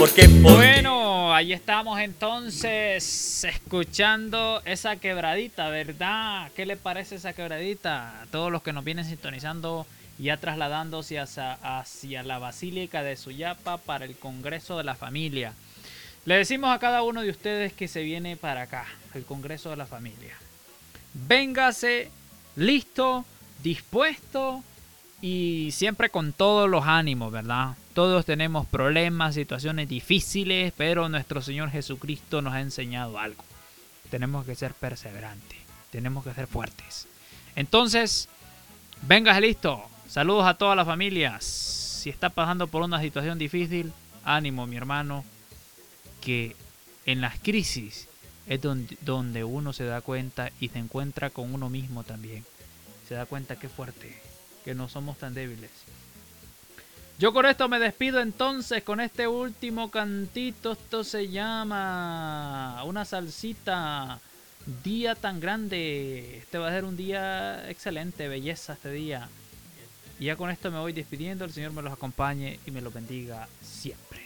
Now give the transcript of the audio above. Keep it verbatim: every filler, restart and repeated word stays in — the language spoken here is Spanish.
porque por Bueno, ahí estamos entonces escuchando esa quebradita, ¿verdad? ¿Qué le parece esa quebradita? A todos los que nos vienen sintonizando, ya trasladándose hacia, hacia la Basílica de Suyapa para el Congreso de la Familia. Le decimos a cada uno de ustedes que se viene para acá, el Congreso de la Familia. Véngase, listo, dispuesto y siempre con todos los ánimos, ¿verdad? Todos tenemos problemas, situaciones difíciles, pero nuestro Señor Jesucristo nos ha enseñado algo. Tenemos que ser perseverantes, tenemos que ser fuertes. Entonces, véngase listo. Saludos a todas las familias. Si está pasando por una situación difícil, ánimo, mi hermano, que en las crisis es donde, donde uno se da cuenta y se encuentra con uno mismo también. Se da cuenta que fuerte, que no somos tan débiles. Yo con esto me despido entonces con este último cantito. Esto se llama Una Salsita. Día tan grande. Este va a ser un día excelente, belleza este día. Y ya con esto me voy despidiendo. El Señor me los acompañe y me los bendiga siempre.